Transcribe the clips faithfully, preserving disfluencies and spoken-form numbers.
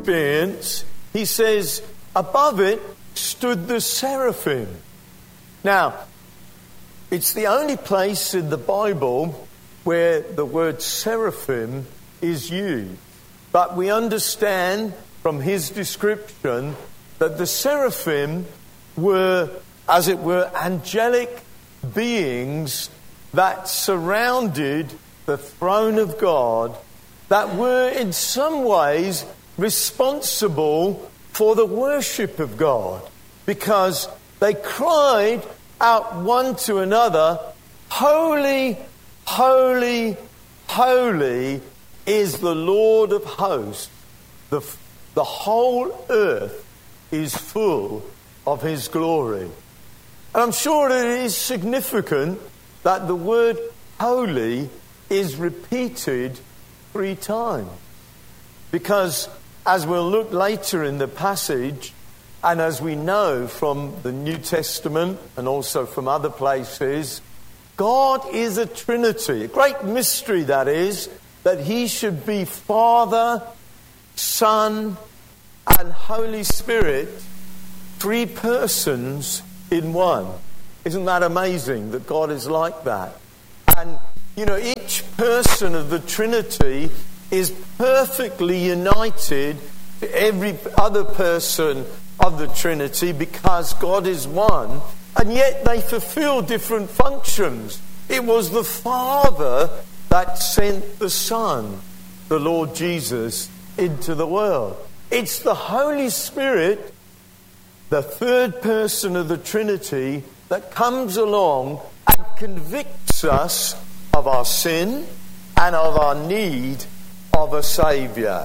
experience, he says, above it stood the seraphim. Now, it's the only place in the Bible where the word seraphim is used. But we understand from his description that the seraphim were, as it were, angelic beings that surrounded the throne of God, that were in some ways responsible for the worship of God, because they cried out one to another, "Holy, holy, holy is the Lord of hosts. The, the whole earth is full of his glory." And I'm sure it is significant that the word holy is repeated three times. Because as we'll look later in the passage, and as we know from the New Testament and also from other places, God is a Trinity. A great mystery that is, that he should be Father, Son, and Holy Spirit, three persons in one. Isn't that amazing that God is like that? And, you know, each person of the Trinity is perfectly united to every other person of the Trinity because God is one, and yet they fulfill different functions. It was the Father that sent the Son, the Lord Jesus, into the world. It's the Holy Spirit, the third person of the Trinity, that comes along and convicts us of our sin and of our need of a Saviour.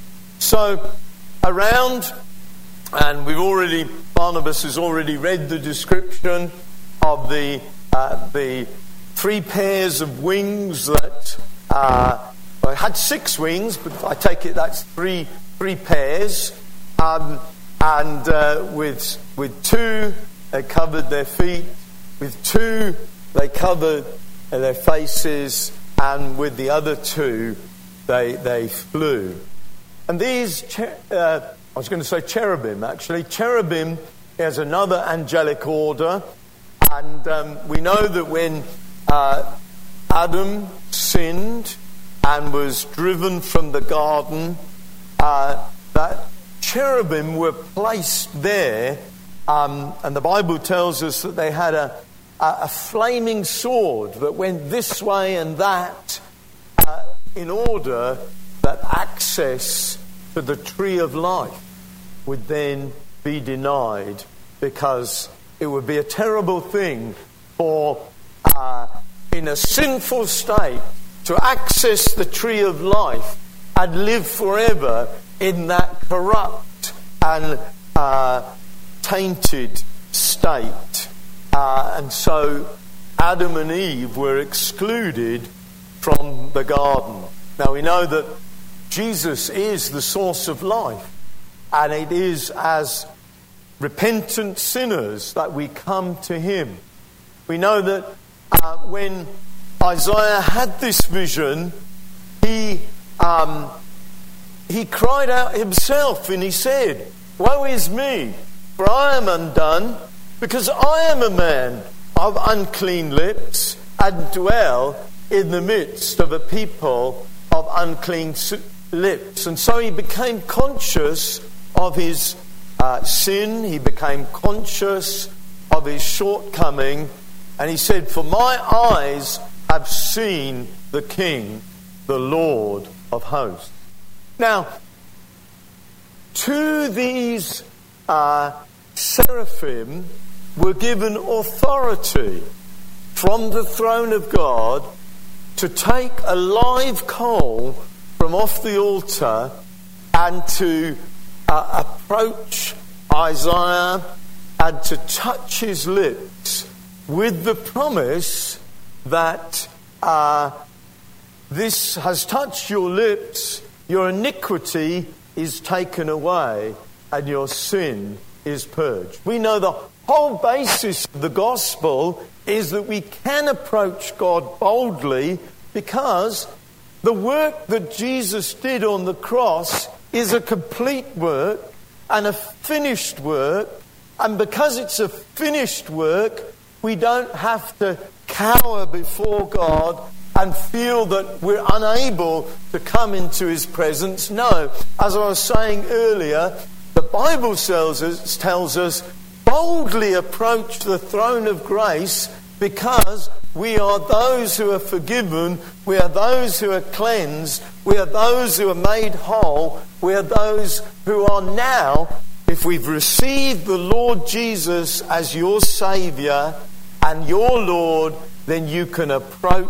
So, around, and we've already, Barnabas has already read the description of the uh, the three pairs of wings that uh, well, had six wings, but I take it that's three three pairs, um, and uh, with with two they covered their feet, with two they covered their faces, and with the other two they they flew. And these, uh, I was going to say cherubim, actually. Cherubim is another angelic order. And um, we know that when uh, Adam sinned and was driven from the garden, uh, that cherubim were placed there. Um, and the Bible tells us that they had a, a, a flaming sword that went this way and that uh, in order that access to the tree of life would then be denied, because it would be a terrible thing for, uh, in a sinful state, to access the tree of life and live forever in that corrupt and uh, tainted state. Uh, and so Adam and Eve were excluded from the garden. Now we know that Jesus is the source of life, and it is as repentant sinners that we come to him. We know that uh, when Isaiah had this vision, he um, he cried out himself and he said, "Woe is me, for I am undone, because I am a man of unclean lips, and dwell in the midst of a people of unclean lips." And so he became conscious of his uh, sin, he became conscious of his shortcoming, and he said, "For my eyes have seen the King, the Lord of hosts." Now, to these uh, seraphim were given authority from the throne of God to take a live coal from off the altar and to uh, approach Isaiah and to touch his lips with the promise that uh, this has touched your lips, your iniquity is taken away, and your sin is purged. We know the whole basis of the gospel is that we can approach God boldly because the work that Jesus did on the cross is a complete work and a finished work. And because it's a finished work, we don't have to cower before God and feel that we're unable to come into his presence. No, as I was saying earlier, the Bible tells us, tells us boldly approach the throne of grace, because we are those who are forgiven, we are those who are cleansed, we are those who are made whole, we are those who are now, if we've received the Lord Jesus as your Saviour and your Lord, then you can approach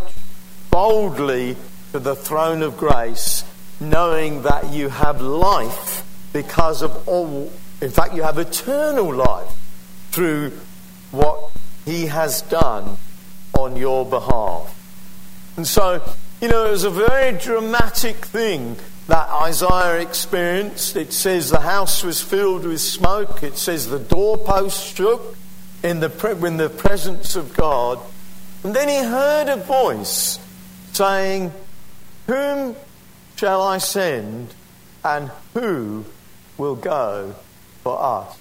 boldly to the throne of grace, knowing that you have life because of all, in fact you have eternal life through what he has done on your behalf. And so, you know, it was a very dramatic thing that Isaiah experienced. It says the house was filled with smoke. It says the doorpost shook in the pre- in the presence of God. And then he heard a voice saying, "Whom shall I send, and who will go for us?"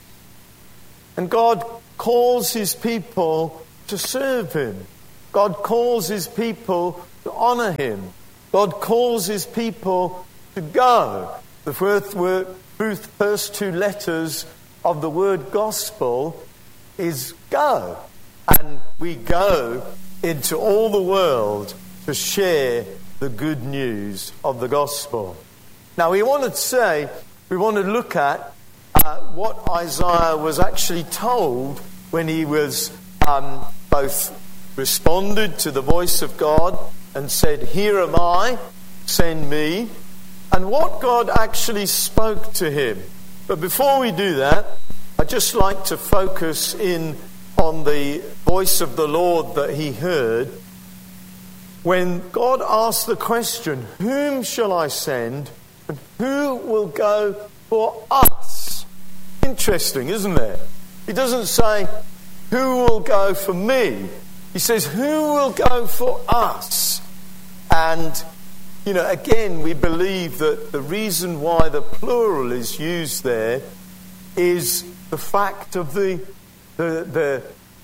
And God calls his people to serve him. God calls his people to honour him. God calls his people to go. The first, word, first two letters of the word gospel is go. And we go into all the world to share the good news of the gospel. Now we want to say, we want to look at uh, what Isaiah was actually told when he was um, both responded to the voice of God and said, "Here am I, send me," and what God actually spoke to him. But before we do that, I'd just like to focus in on the voice of the Lord that he heard when God asked the question, "Whom shall I send, and who will go for us?" Interesting, isn't it? He doesn't say, "Who will go for me?" He says, "Who will go for us?" And, you know, again, we believe that the reason why the plural is used there is the fact of the the the,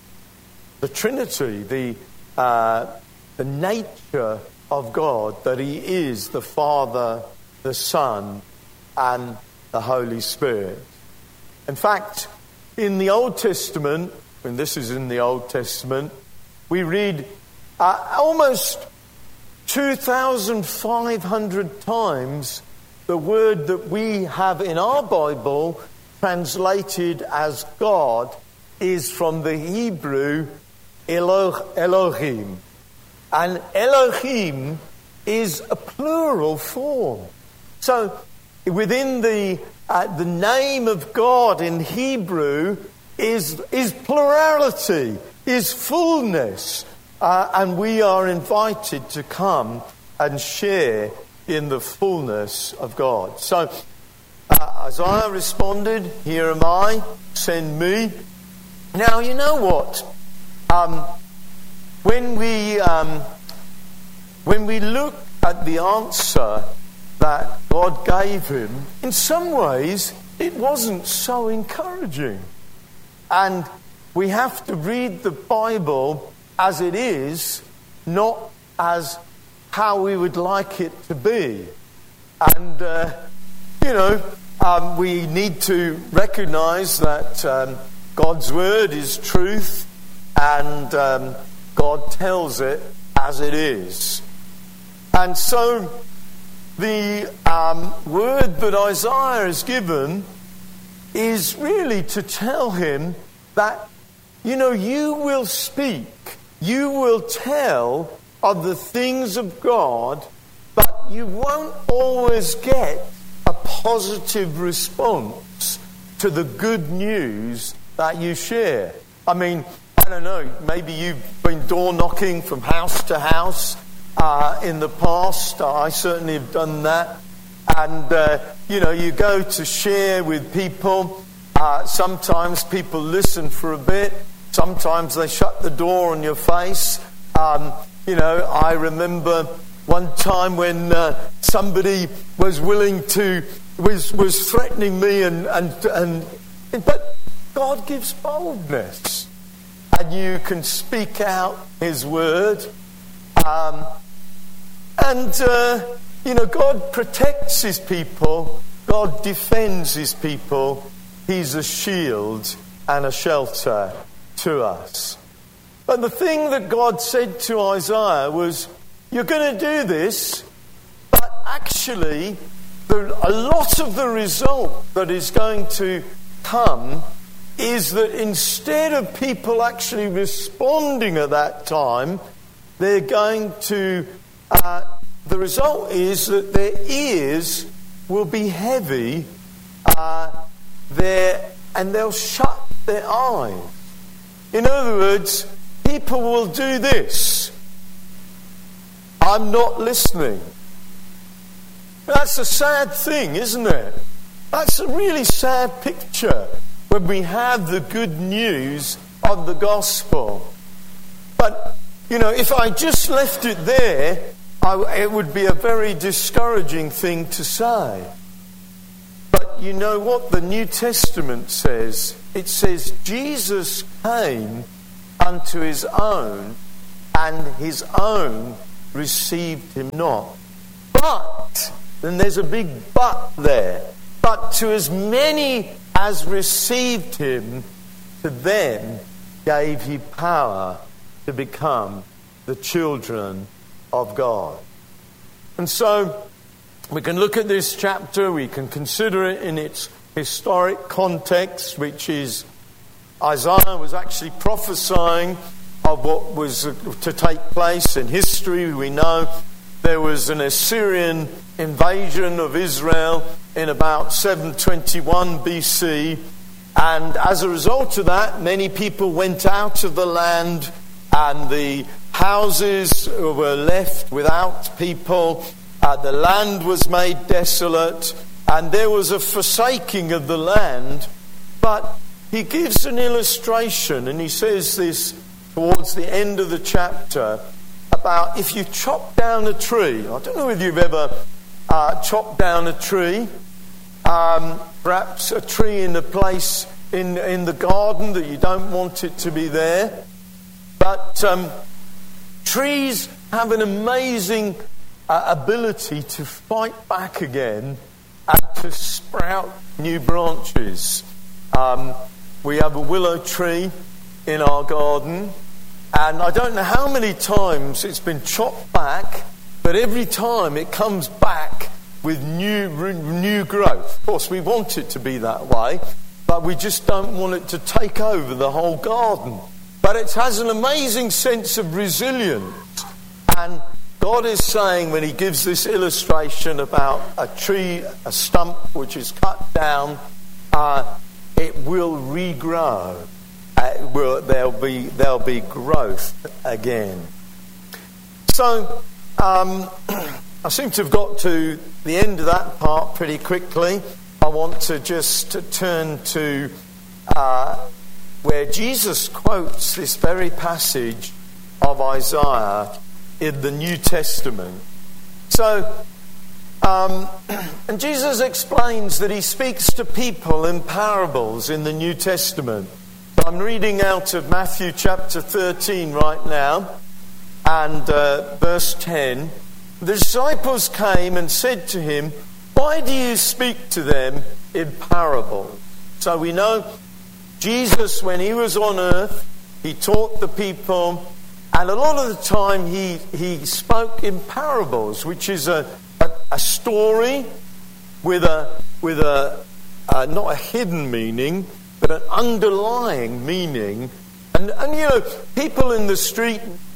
the Trinity, the uh, the nature of God, that he is the Father, the Son, and the Holy Spirit. In fact, in the Old Testament, and this is in the Old Testament, we read uh, almost two thousand five hundred times the word that we have in our Bible translated as God is from the Hebrew Elo- Elohim. And Elohim is a plural form. So within the uh, the name of God in Hebrew is, is plurality, is fullness. Uh, and we are invited to come and share in the fullness of God. So uh, Isaiah responded, "Here am I, send me." Now, you know what? Um, when we um, when we look at the answer that God gave him, in some ways it wasn't so encouraging. And we have to read the Bible as it is, not as how we would like it to be. And, uh, you know, um, we need to recognise that um, God's word is truth, and um, God tells it as it is. And so the um, word that Isaiah is given is really to tell him that, you know, you will speak, you will tell of the things of God, but you won't always get a positive response to the good news that you share. I mean, I don't know, maybe you've been door knocking from house to house uh, in the past. I certainly have done that. And, uh, you know, you go to share with people. Uh, sometimes people listen for a bit. Sometimes they shut the door on your face. Um, you know, I remember one time when uh, somebody was willing to was, was threatening me, and, and, and but God gives boldness. And you can speak out his word. Um, and, uh, you know, God protects his people. God defends his people. He's a shield and a shelter to us. But the thing that God said to Isaiah was, you're going to do this, but actually, the, a lot of the result that is going to come is that instead of people actually responding at that time, they're going to, uh, the result is that their ears will be heavy, uh, there, and they'll shut their eyes. In other words, people will do this. I'm not listening. That's a sad thing, isn't it? That's a really sad picture when we have the good news of the gospel. But, you know, if I just left it there, I, it would be a very discouraging thing to say. But you know what the New Testament says? It says, Jesus came unto his own, and his own received him not. But, and there's a big but there, but to as many as received him, to them gave he power to become the children of God. And so we can look at this chapter, we can consider it in its historic context, which is Isaiah was actually prophesying of what was to take place in history. We know there was an Assyrian invasion of Israel in about seven twenty-one B C, and as a result of that, many people went out of the land, and the houses were left without people. Uh, the land was made desolate, and there was a forsaking of the land. But he gives an illustration, and he says this towards the end of the chapter, about if you chop down a tree. I don't know if you've ever uh, chopped down a tree. Um, perhaps a tree in a place in, in the garden that you don't want it to be there. But um, trees have an amazing uh, ability to fight back again and to sprout new branches. Um, we have a willow tree in our garden, and I don't know how many times it's been chopped back, but every time it comes back with new new growth. Of course, we want it to be that way, but we just don't want it to take over the whole garden. But it has an amazing sense of resilience. And God is saying, when he gives this illustration about a tree, a stump which is cut down, uh, it will regrow. Uh, it will, there'll be there'll be growth again. So um, I seem to have got to the end of that part pretty quickly. I want to just turn to uh, where Jesus quotes this very passage of Isaiah in the New Testament. So, um, and Jesus explains that he speaks to people in parables in the New Testament. So I'm reading out of Matthew chapter thirteen right now, and uh, verse ten. The disciples came and said to him, "Why do you speak to them in parables?" So we know Jesus, when he was on earth, he taught the people, and a lot of the time he, he spoke in parables, which is a, a, a story with a with a uh, not a hidden meaning, but an underlying meaning. And, and you know, people in the street